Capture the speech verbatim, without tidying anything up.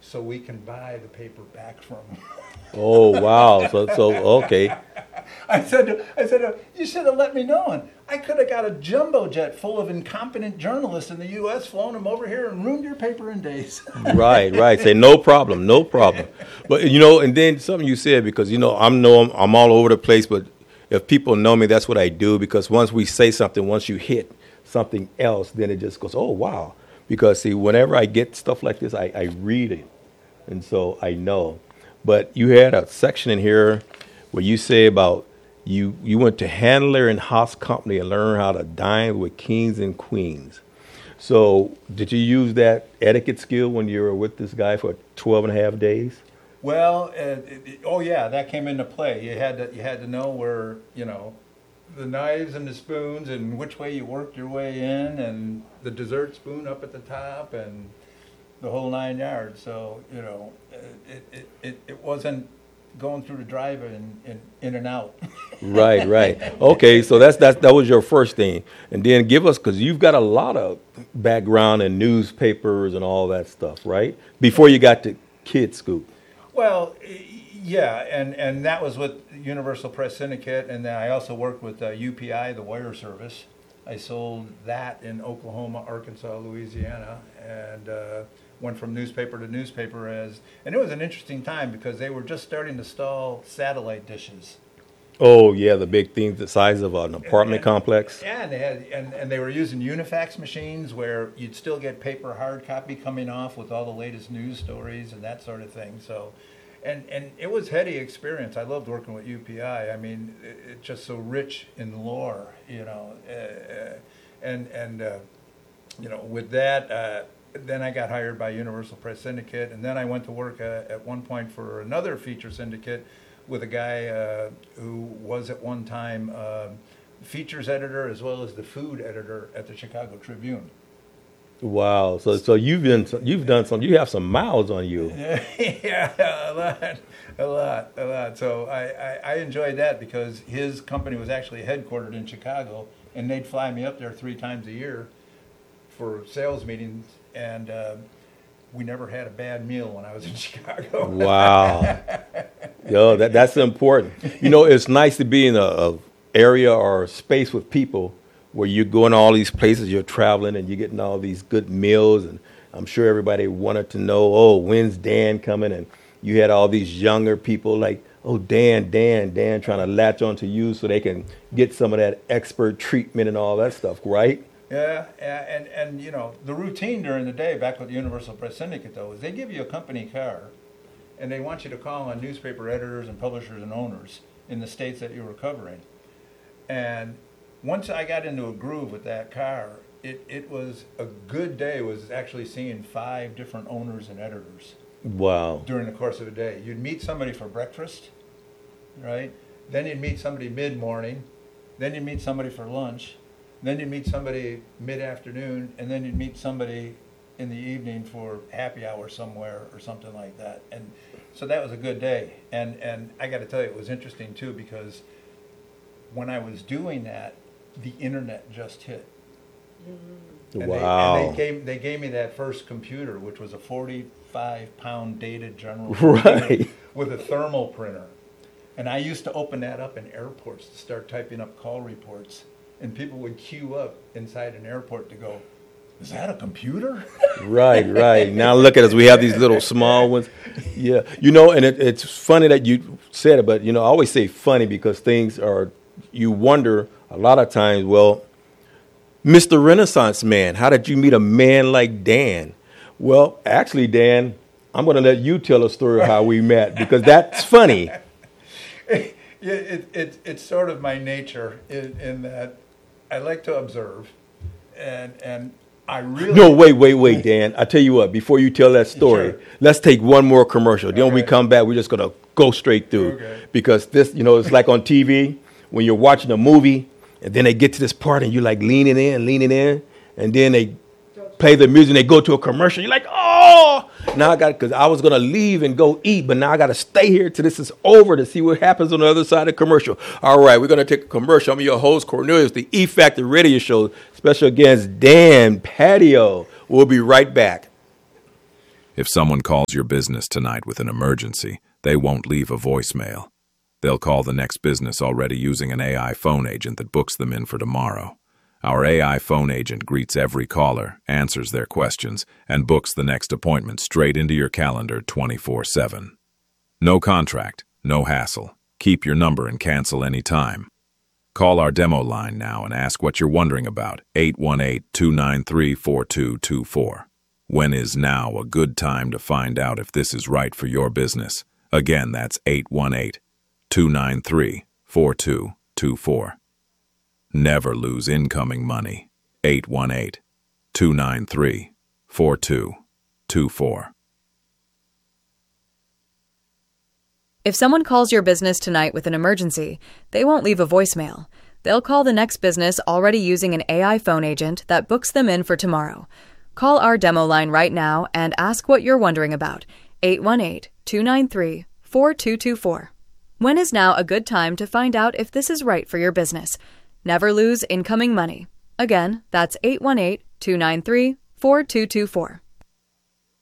so we can buy the paper back from them. Oh, wow. So, so okay. I said, I said, you should have let me know. And I could have got a jumbo jet full of incompetent journalists in the U S, flown them over here and ruined your paper in days. Right, right. Say no problem, no problem. But you know, and then something you said, because you know, I'm know I'm, I'm all over the place, but if people know me, that's what I do. Because once we say something, once you hit something else, then it just goes, oh wow. Because see, whenever I get stuff like this, I, I read it, and so I know. But you had a section in here where you say about you you went to Handler and Haas Company and learned how to dine with kings and queens. So did you use that etiquette skill when you were with this guy for twelve and a half days? Well, uh, it, it, oh yeah, that came into play. You had to you had to know where, you know, the knives and the spoons and which way you worked your way in, and the dessert spoon up at the top, and the whole nine yards. So, you know, it it, it, it wasn't going through the drive-in in, in and out. Right, right. Okay, so that's that's that was your first thing, and then give us, because you've got a lot of background in newspapers and all that stuff, right? Before you got to Kid Scoop. Well, yeah, and, and that was with Universal Press Syndicate, and then I also worked with uh, U P I, the wire service. I sold that in Oklahoma, Arkansas, Louisiana, and uh, went from newspaper to newspaper as, and it was an interesting time because they were just starting to install satellite dishes. Oh yeah, the big thing, the size of an apartment and, complex. Yeah, and they had, and, and they were using Unifax machines where you'd still get paper hard copy coming off with all the latest news stories and that sort of thing. So, and and it was heady experience. I loved working with U P I. I mean, it, it's just so rich in lore, you know, uh, and and uh, you know, with that. Uh, Then I got hired by Universal Press Syndicate, and then I went to work uh, at one point for another feature syndicate with a guy uh, who was at one time uh, features editor as well as the food editor at the Chicago Tribune. Wow! So so you've been you've done some. You have some miles on you. Yeah, a lot, a lot, a lot. So I, I, I enjoyed that because his company was actually headquartered in Chicago, and they'd fly me up there three times a year for sales meetings. And uh, we never had a bad meal when I was in Chicago. Wow. Yo, that that's important. You know, it's nice to be in a, a area or a space with people where you're going to all these places, you're traveling, and you're getting all these good meals. And I'm sure everybody wanted to know, oh, when's Dan coming? And you had all these younger people like, oh, Dan, Dan, Dan, trying to latch onto you so they can get some of that expert treatment and all that stuff, right? Yeah, yeah, and, and you know, the routine during the day back with the Universal Press Syndicate, though, is they give you a company car, and they want you to call on newspaper editors and publishers and owners in the states that you were covering. And once I got into a groove with that car, it, it was a good day, was actually seeing five different owners and editors. Wow. During the course of a day. You'd meet somebody for breakfast, right? Then you'd meet somebody mid-morning. Then you'd meet somebody for lunch. Then you'd meet somebody mid-afternoon, and then you'd meet somebody in the evening for happy hour somewhere or something like that. And so that was a good day. And and I got to tell you, it was interesting too, because when I was doing that, the internet just hit. Mm-hmm. And Wow. They, and they gave they gave me that first computer, which was a forty-five pound dated General right. with a thermal printer. And I used to open that up in airports to start typing up call reports. And people would queue up inside an airport to go, is that a computer? Right, right. Now look at us. We have these little small ones. Yeah. You know, and it, it's funny that you said it, but, you know, I always say funny because things are, you wonder a lot of times, well, Mister Renaissance Man, how did you meet a man like Dan? Well, actually, Dan, I'm going to let you tell a story of how we met because that's funny. Yeah, it, it, it's sort of my nature in, in that I like to observe, and and I really... No, wait, wait, wait, Dan. I tell you what, before you tell that story, Sure. Let's take one more commercial. Then when we Okay. come back, we're just going to go straight through. Okay. Because this, you know, it's like on T V, when you're watching a movie, and then they get to this part, and you're like leaning in, leaning in, and then they play the music, and they go to a commercial. You're like, oh! Now I got, because I was going to leave and go eat, but now I got to stay here till this is over to see what happens on the other side of the commercial. All right, we're going to take a commercial. I'm your host, Cornelius, the E Factor Radio Show, special guest Dan Patio. We'll be right back. If someone calls your business tonight with an emergency, they won't leave a voicemail. They'll call the next business already using an A I phone agent that books them in for tomorrow. Our A I phone agent greets every caller, answers their questions, and books the next appointment straight into your calendar twenty-four seven. No contract, no hassle. Keep your number and cancel anytime. Call our demo line now and ask what you're wondering about, eight one eight, two nine three, four two two four. When is now a good time to find out if this is right for your business? Again, that's eight one eight, two nine three, four two two four. Never lose incoming money. eight one eight, two nine three, four two two four. If someone calls your business tonight with an emergency, they won't leave a voicemail. They'll call the next business already using an A I phone agent that books them in for tomorrow. Call our demo line right now and ask what you're wondering about. eight one eight, two nine three, four two two four. When is now a good time to find out if this is right for your business? Never lose incoming money. Again, that's eight one eight, two nine three, four two two four.